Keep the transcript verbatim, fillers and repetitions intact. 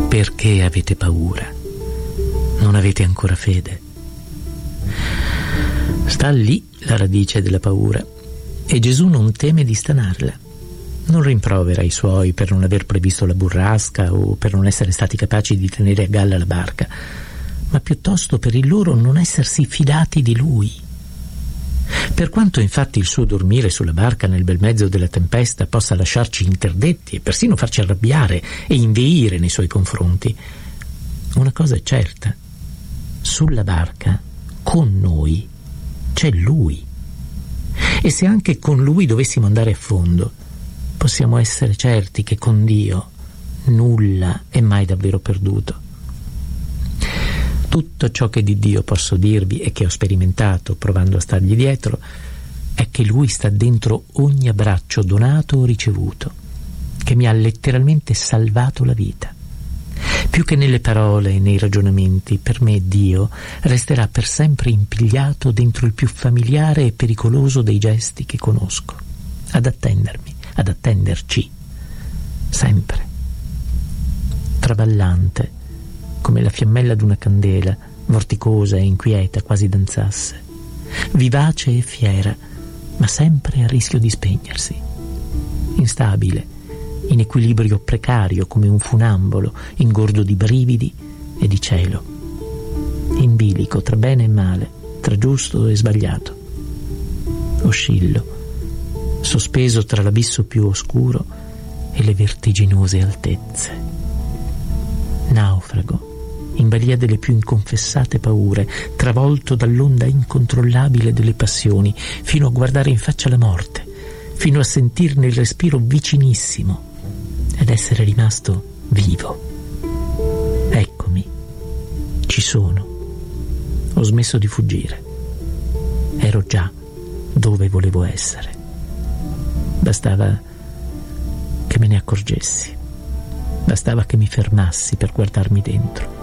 Perché avete paura? Non avete ancora fede. Sta lì la radice della paura e Gesù non teme di stanarla. Non rimprovera i suoi per non aver previsto la burrasca o per non essere stati capaci di tenere a galla la barca, ma piuttosto per il loro non essersi fidati di Lui. Per quanto infatti il suo dormire sulla barca nel bel mezzo della tempesta possa lasciarci interdetti e persino farci arrabbiare e inveire nei suoi confronti, una cosa è certa: sulla barca, con noi, c'è Lui. E se anche con Lui dovessimo andare a fondo, possiamo essere certi che con Dio nulla è mai davvero perduto. Tutto ciò che di Dio posso dirvi e che ho sperimentato provando a stargli dietro è che Lui sta dentro ogni abbraccio donato o ricevuto, che mi ha letteralmente salvato la vita. Più che nelle parole e nei ragionamenti, per me Dio resterà per sempre impigliato dentro il più familiare e pericoloso dei gesti che conosco, ad attendermi, ad attenderci, sempre. Traballante, come la fiammella d'una candela, vorticosa e inquieta, quasi danzasse, vivace e fiera, ma sempre a rischio di spegnersi, instabile, in equilibrio precario come un funambolo, ingordo di brividi e di cielo, in bilico tra bene e male, tra giusto e sbagliato. Oscillo, sospeso tra l'abisso più oscuro e le vertiginose altezze. Naufrago, in balia delle più inconfessate paure, travolto dall'onda incontrollabile delle passioni, fino a guardare in faccia la morte, fino a sentirne il respiro vicinissimo ed essere rimasto vivo. Eccomi, ci sono. Ho smesso di fuggire. Ero già dove volevo essere. Bastava che me ne accorgessi. Bastava che mi fermassi per guardarmi dentro.